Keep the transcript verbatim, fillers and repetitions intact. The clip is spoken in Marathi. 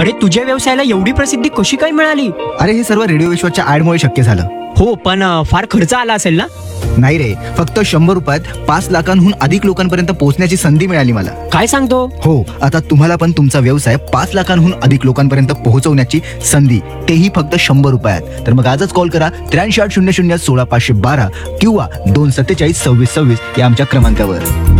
अरे तुझ्या व्यवसायाला एवढी प्रसिद्धी कशी काय मिळाली? अरे हे सर्व रेडिओ विश्वाच्या ऍडमुळे शक्य झालं. हो पण अ, फार खर्च आला असेल ना? नाही रे, फक्त शंभर रुपयात पाच लाखांहून अधिक लोकांपर्यंत पोहोचण्याची संधी मिळाली मला. काय सांगतो? हो, आता तुम्हाला पण तुमचा व्यवसाय पाच लाखांहून अधिक लोकांपर्यंत पोहोचवण्याची संधी, तेही फक्त शंभर रुपयात. तर मग आजच कॉल करा त्र्याऐंशी आठ शून्य शून्य सोळा पाचशे बारा किंवा दोन सत्तेचाळीस सव्वीस सव्वीस या आमच्या क्रमांकावर.